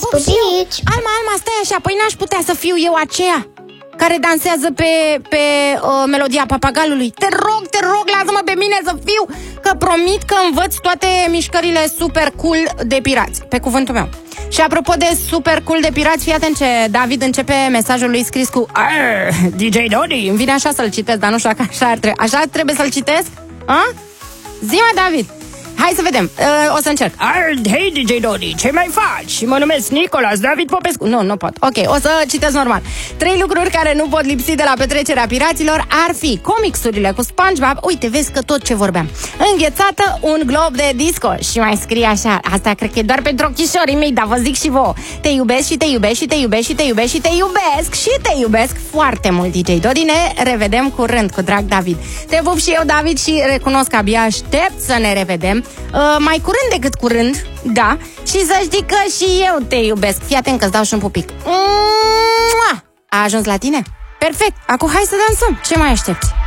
Alma, stai așa, păi n-aș putea să fiu eu aceea care dansează pe melodia papagalului. Te rog, lasă-mă pe mine să fiu, că promit că învăț toate mișcările super cool de pirați, pe cuvântul meu. Și apropo de super cool de pirați, fii atent ce David începe mesajul lui scris cu DJ Dodi. Îmi vine așa să-l citesc, dar nu știu dacă așa trebuie să-l citesc? Zi-mă, David. Hai să vedem, o să încerc. Hei, DJ Dodi, ce mai faci? Mă numesc Nicolas David Popescu. Nu pot, ok, o să citesc normal. 3 lucruri care nu pot lipsi de la petrecerea piraților ar fi comicsurile cu SpongeBob. Uite, vezi că tot ce vorbeam. Înghețată, un glob de disco. Și mai scrie așa, asta cred că e doar pentru ochișorii mei, dar vă zic și vouă. Te iubesc și te iubesc și te iubesc și te iubesc și te iubesc și te iubesc foarte mult, DJ Dodi. Ne revedem curând, cu drag, David. Te pup și eu, David, și recunosc că abia aștept să ne revedem. Mai curând decât curând, da. Și să știi că și eu te iubesc. Fii atent că-ți dau și un pupic. A ajuns la tine? Perfect, acum hai să dansăm. Ce mai aștepți?